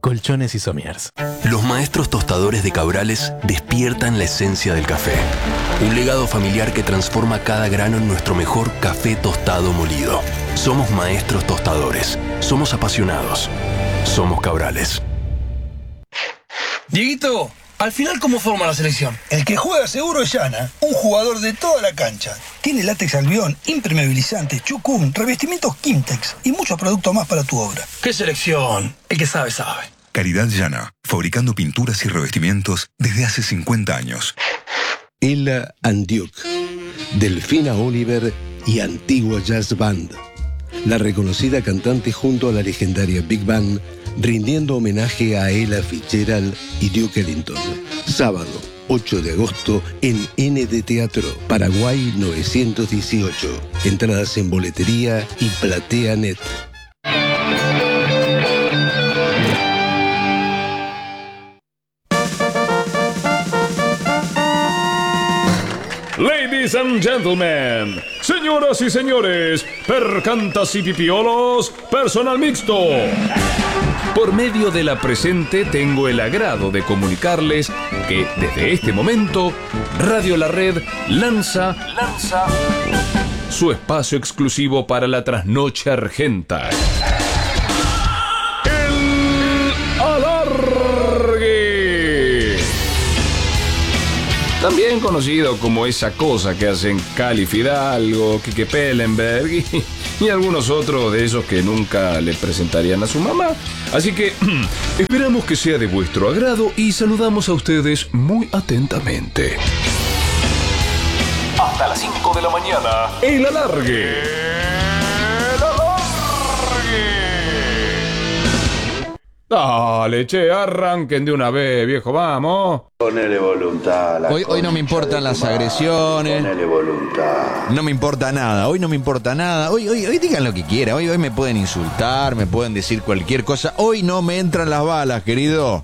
Colchones y Somiers. Los maestros tostadores de Cabrales despiertan la esencia del café. Un legado familiar que transforma cada grano en nuestro mejor café tostado molido. Somos maestros tostadores. Somos apasionados. Somos Cabrales. Dieguito, al final, ¿cómo forma la selección? El que juega seguro es Yana, un jugador de toda la cancha. Tiene látex albión, impermeabilizante, chucún, revestimientos Kimtex y muchos productos más para tu obra. ¿Qué selección? El que sabe, sabe. Caridad Yana, fabricando pinturas y revestimientos desde hace 50 años. Ella and Duke, Delfina Oliver y Antigua Jazz Band. La reconocida cantante junto a la legendaria Big Band, rindiendo homenaje a Ella Fitzgerald y Duke Ellington. Sábado, 8 de agosto, en ND Teatro, Paraguay 918. Entradas en boletería y PlateaNet. Ladies and gentlemen, señoras y señores, percantas y pipiolos, personal mixto. Por medio de la presente tengo el agrado de comunicarles que desde este momento Radio La Red lanza su espacio exclusivo para la trasnoche argenta. El Alargue. También conocido como esa cosa que hacen Cali Fidalgo, Quique Pellenberg y algunos otros de esos que nunca le presentarían a su mamá. Así que esperamos que sea de vuestro agrado y saludamos a ustedes muy atentamente. Hasta las 5 de la mañana, El Alargue. El Alargue. Dale, che, arranquen de una vez, viejo, vamos. Ponele voluntad. Hoy no me importan las agresiones. Ponele voluntad. No me importa nada, hoy no me importa nada. Hoy digan lo que quieran, hoy me pueden insultar, me pueden decir cualquier cosa. Hoy no me entran las balas, querido.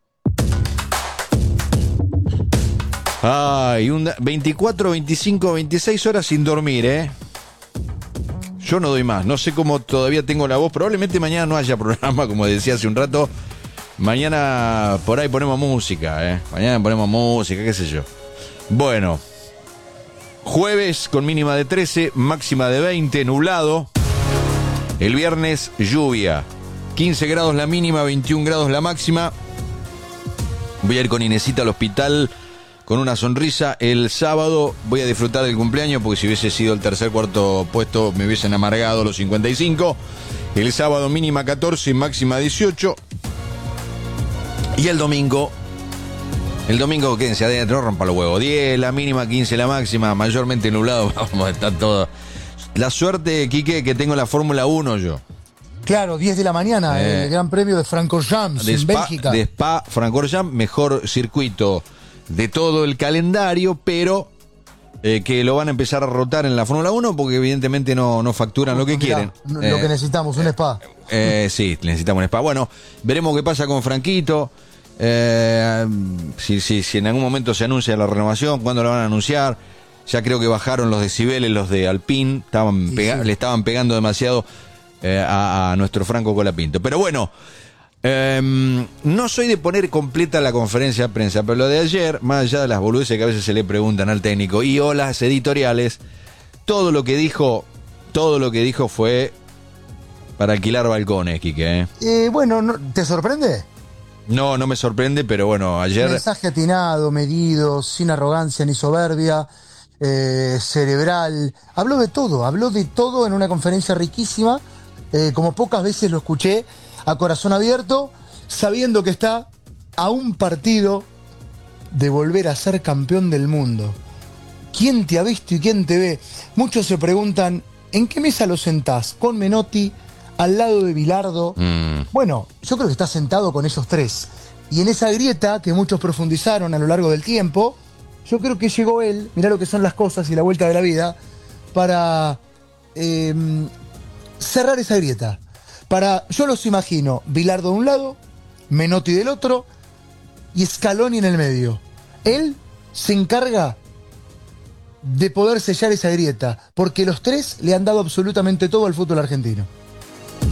Ay, 24, 25, 26 horas sin dormir, ¿eh? Yo no doy más, no sé cómo todavía tengo la voz. Probablemente mañana no haya programa, como decía hace un rato. Mañana por ahí ponemos música, ¿eh? Mañana ponemos música, qué sé yo. Bueno, jueves con mínima de 13, máxima de 20, nublado. El viernes, lluvia. 15 grados la mínima, 21 grados la máxima. Voy a ir con Inesita al hospital con una sonrisa. El sábado voy a disfrutar del cumpleaños, porque si hubiese sido el tercer, cuarto puesto me hubiesen amargado los 55. El sábado mínima 14, máxima 18. Y el domingo, quédense adentro, no rompa los huevos. 10 la mínima, 15 la máxima, mayormente nublado. Vamos a estar todo. La suerte, Quique, que tengo la Fórmula 1 yo. Claro, 10 de la mañana, el Gran Premio de Francorchamps en Bélgica. De Spa-Francorchamps, mejor circuito de todo el calendario, pero que lo van a empezar a rotar en la Fórmula 1 porque evidentemente no facturan lo que quieren. Lo que necesitamos, un Spa. Sí, necesitamos un Spa. Bueno, veremos qué pasa con Franquito. Si en algún momento se anuncia la renovación, ¿cuándo lo van a anunciar? Ya creo que bajaron los decibeles los de Alpine, le estaban pegando demasiado a nuestro Franco Colapinto. Pero bueno, no soy de poner completa la conferencia de prensa, pero lo de ayer, más allá de las boludeces que a veces se le preguntan al técnico y o las editoriales, todo lo que dijo fue para alquilar balcones, Quique. Bueno, ¿te sorprende? No me sorprende, pero bueno, ayer... Mensaje atinado, medido, sin arrogancia ni soberbia, cerebral. Habló de todo en una conferencia riquísima, como pocas veces lo escuché, a corazón abierto, sabiendo que está a un partido de volver a ser campeón del mundo. ¿Quién te ha visto y quién te ve? Muchos se preguntan, ¿en qué mesa lo sentás? ¿Con Menotti? ¿Al lado de Bilardo? Bueno, yo creo que está sentado con esos tres. Y en esa grieta que muchos profundizaron a lo largo del tiempo, yo creo que llegó él, mirá lo que son las cosas y la vuelta de la vida, para cerrar esa grieta. Yo los imagino, Bilardo de un lado, Menotti del otro y Scaloni en el medio. Él se encarga de poder sellar esa grieta, porque los tres le han dado absolutamente todo al fútbol argentino.